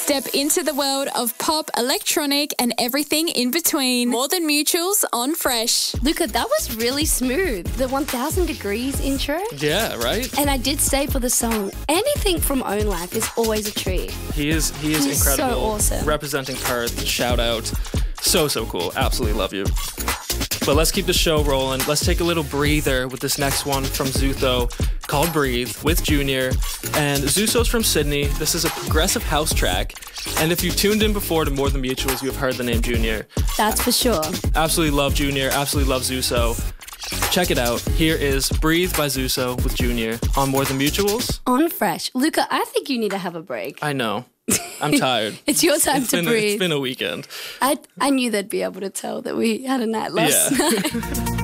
Step into the world of pop, electronic, and everything in between. More Than Mutuals on Fresh. Luca, that was really smooth. The 1000 Degrees intro. Yeah, right? And I did stay for the song. Anything from Own Life is always a treat. He is incredible. So awesome. Representing Perth. Shout out. So cool. Absolutely love you. But let's keep the show rolling. Let's take a little breather with this next one from Zutho called Breathe with Junior. And Zutho's from Sydney. This is a progressive house track. And if you tuned in before to More Than Mutuals, you've heard the name Junior. That's for sure. Absolutely love Junior. Absolutely love Zutho. Check it out. Here is Breathe by Zutho with Junior on More Than Mutuals. On Fresh. Luca, I think you need to have a break. I know. I'm tired. It's your time to breathe. It's been a weekend. I knew they'd be able to tell that we had a night last night.